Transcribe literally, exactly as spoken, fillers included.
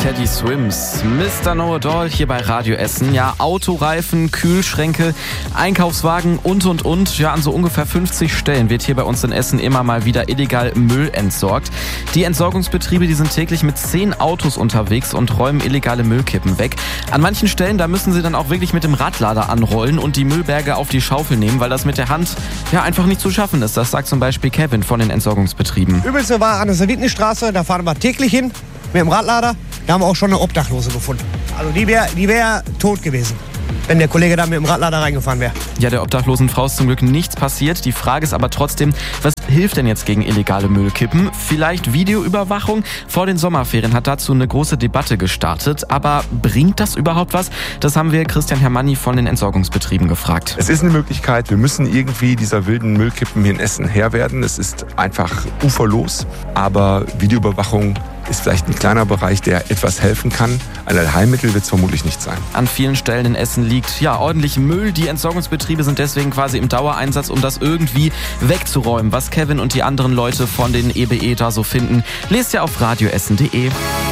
Teddy Swims, Mister Know-It-All hier bei Radio Essen. Ja, Autoreifen, Kühlschränke, Einkaufswagen und, und, und. Ja, an so ungefähr fünfzig Stellen wird hier bei uns in Essen immer mal wieder illegal Müll entsorgt. Die Entsorgungsbetriebe, die sind täglich mit zehn Autos unterwegs und räumen illegale Müllkippen weg. An manchen Stellen, da müssen sie dann auch wirklich mit dem Radlader anrollen und die Müllberge auf die Schaufel nehmen, weil das mit der Hand ja einfach nicht zu schaffen ist. Das sagt zum Beispiel Kevin von den Entsorgungsbetrieben. Übelste war an der Savitenstraße, da fahren wir täglich hin mit dem Radlader. Da haben wir auch schon eine Obdachlose gefunden. Also die wäre die wär tot gewesen, wenn der Kollege da mit dem Radlader reingefahren wäre. Ja, der obdachlosen Frau ist zum Glück nichts passiert. Die Frage ist aber trotzdem, was hilft denn jetzt gegen illegale Müllkippen? Vielleicht Videoüberwachung? Vor den Sommerferien hat dazu eine große Debatte gestartet. Aber bringt das überhaupt was? Das haben wir Christian Hermanni von den Entsorgungsbetrieben gefragt. Es ist eine Möglichkeit. Wir müssen irgendwie dieser wilden Müllkippen hier in Essen Herr werden. Es ist einfach uferlos. Aber Videoüberwachung ist vielleicht ein kleiner Bereich, der etwas helfen kann. Ein Allheilmittel wird es vermutlich nicht sein. An vielen Stellen in Essen liegt ja ordentlich Müll. Die Entsorgungsbetriebe sind deswegen quasi im Dauereinsatz, um das irgendwie wegzuräumen. Was Kevin und die anderen Leute von den E B E da so finden, lest ihr auf radioessen punkt de.